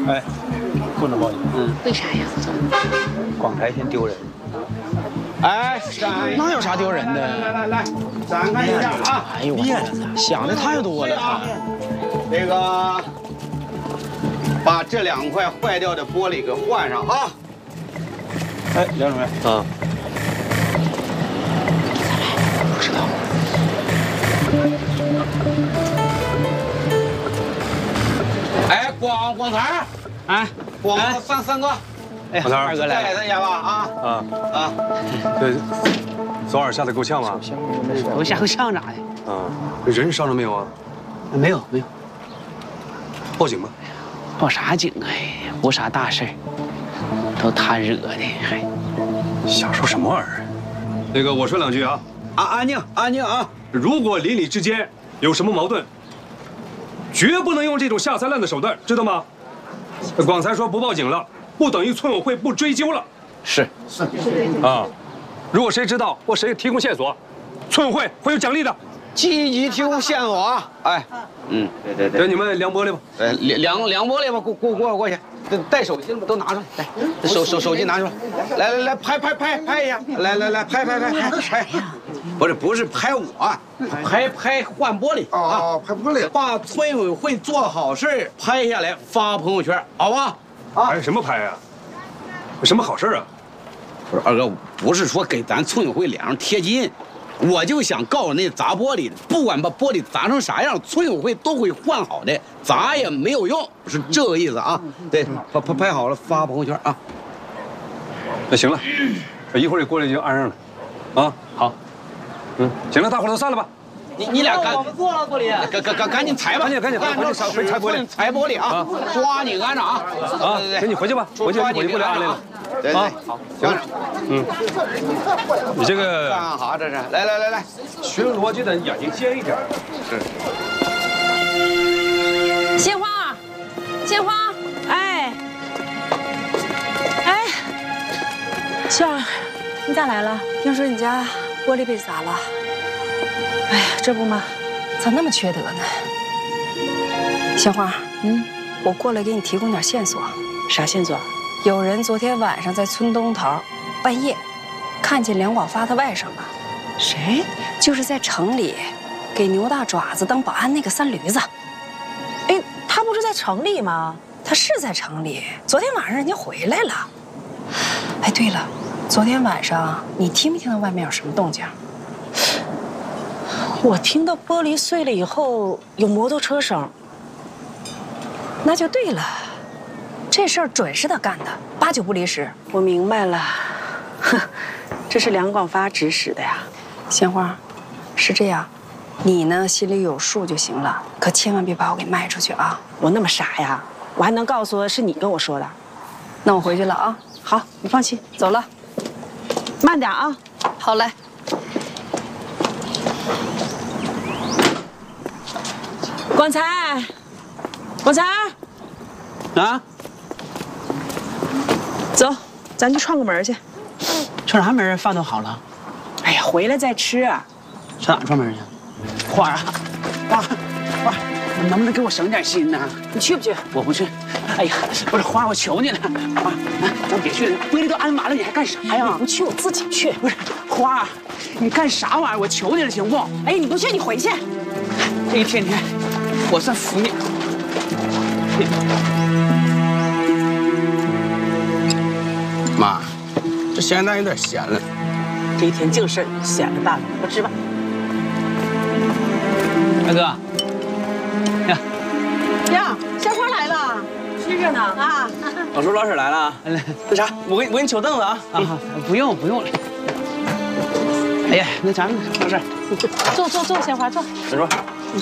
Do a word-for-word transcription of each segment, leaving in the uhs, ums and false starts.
哎，不能报警。 嗯，为啥呀？ 广台先丢人。 哎， 哪有啥丢人的？ 来来来，展开一下啊！ 哎呦我想的太多了。啊、 这个，把这两块坏掉的玻璃给换上啊！ 哎，梁主任。 啊。 不知道。 哎，广广台， 哎， 广三三哥。 哎，广台二哥来带他一下吧啊啊啊！ 这昨晚下的够呛吗？ 够呛够呛咋的？ 啊，人伤着没有啊？ 没有没有。 报警吧。 报啥警啊？无啥大事儿，都他惹的，还瞎说什么玩意儿？那个，我说两句啊。 啊，安静安静啊！ 如果邻里之间有什么矛盾，绝不能用这种下三滥的手段，知道吗？广才说不报警了。 不等于村委会不追究了， 是是啊，如果谁知道或谁提供线索，村委会会有奖励的。 积极提供线索啊！哎，嗯，对对对， 给你们量玻璃吧。 呃，量量量玻璃吧，过过过过去，带手机了吗？都拿出来，来，手手手机拿出来，来来来，拍拍拍拍一下，来来来，拍拍拍拍拍，不是不是拍我，拍拍换玻璃啊，拍玻璃，把村委会做好事拍下来发朋友圈，好吧？ 拍什么拍呀？什么好事啊？ 不是二哥，不是说给咱村委会脸上贴金，我就想告诉那砸玻璃的，不管把玻璃砸成啥样，村委会都会换好的，砸也没有用，是这个意思啊。对，拍拍拍好了发朋友圈啊。 那行了，一会儿这玻璃就安上了，啊， 好， 嗯，行了，大伙都散了吧。 你你俩赶， 我们做了玻璃， 赶赶赶赶紧裁吧， 赶紧赶紧按照尺裁玻璃， 裁玻璃啊，抓紧按照啊， 啊，对对，行，你回去吧，回去我就不来了。 对对，好，行， 嗯，你这个干好这是，来来来来， 学逻辑的眼睛尖一点。 是。 鲜花，鲜花，哎，哎， 秀儿，你咋来了？听说你家玻璃被砸了。 哎呀，这不嘛，咋那么缺德呢？鲜花，嗯，我过来给你提供点线索。 啥线索？ 有人昨天晚上在村东头，半夜，看见梁广发他外甥了。 谁？ 就是在城里，给牛大爪子当保安那个三驴子。 哎，他不是在城里吗？ 他是在城里，昨天晚上人家回来了。哎，对了，昨天晚上你听没听到外面有什么动静？ 我听到玻璃碎了以后有摩托车声， 那就对了，这事儿准是他干的，八九不离十。 我明白了，哼，这是梁广发指使的呀。 鲜花，是这样，你呢心里有数就行了，可千万别把我给卖出去啊！ 我那么傻呀？我还能告诉是你跟我说的？ 那我回去了啊。 好，你放心， 走了， 慢点啊。 好嘞。 广才，广才， 啊， 走，咱去串个门去。 串啥门啊？饭都好了。 哎呀，回来再吃。 上哪串门去？花儿啊，花儿，花儿，能不能给我省点心呢？ 你去不去？ 我不去。哎呀，不是花儿，我求你了，花儿，咱别去了，玻璃都安完了，你还干啥呀？ 你不去，我自己去。 不是，花儿，你干啥玩意儿？我求你了，行不？ 哎，你不去，你回去。 这一天天。 我算服你。 妈，这咸蛋有点咸了。 这一天净事儿，咸了淡了，快吃吧。 大哥，呀呀，鲜花来了，吃着呢啊。 老叔老婶来了，那啥，我给我给你取凳子啊。 啊，不用不用了。哎呀，那咱们老师， 坐坐坐，鲜花坐。 再说。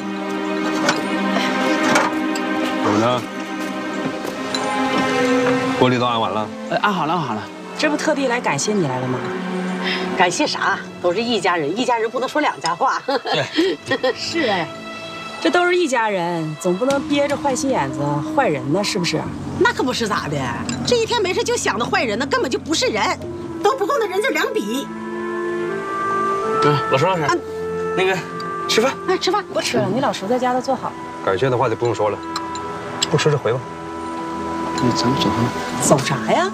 怎么的？玻璃都安完了？ 呃，安好了，安好了。 这不特地来感谢你来了吗？ 感谢啥？都是一家人，一家人不能说两家话。 对，是哎，这都是一家人，总不能憋着坏心眼子坏人呢，是不是？ 那可不是咋的，这一天没事就想着坏人，那根本就不是人，都不够那人字两笔。 嗯，老叔老婶，啊、那个吃饭。 哎，吃饭。 不吃了，你老叔在家都做好。 感谢的话就不用说了，不吃就回吧。 你咱们走吧。 走啥呀？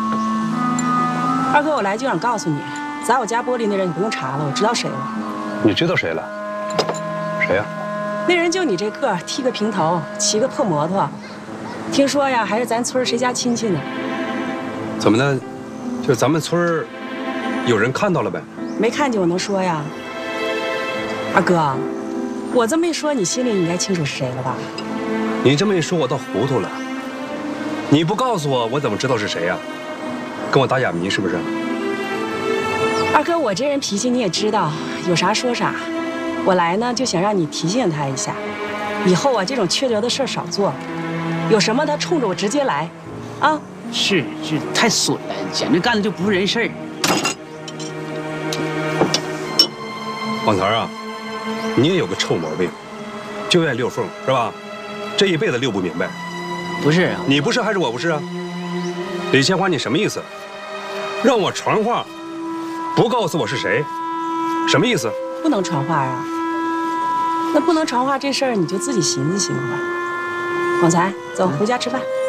二哥，我来就想告诉你，砸我家玻璃那人你不用查了，我知道谁了。 你知道谁了？谁呀？ 那人就你这个儿，剃个平头，骑个破摩托，听说呀还是咱村谁家亲戚呢。 怎么的？就咱们村儿有人看到了呗？ 没看见我能说呀？二哥，我这么一说，你心里应该清楚是谁了吧？ 你这么一说，我倒糊涂了。你不告诉我，我怎么知道是谁呀？跟我打哑谜是不是？ 二哥，我这人脾气你也知道，有啥说啥。我来呢就想让你提醒他一下，以后啊这种缺德的事儿少做，有什么他冲着我直接来，啊！ 是，这太损了，简直干的就不是人事儿。 王团啊，你也有个臭毛病，就爱溜缝是吧？这一辈子溜不明白。 不是啊， 你不是还是我不是啊？李千花，你什么意思？让我传话，不告诉我是谁，什么意思？ 不能传话啊。那不能传话这事儿，你就自己寻思寻思吧。广才，走，回家吃饭。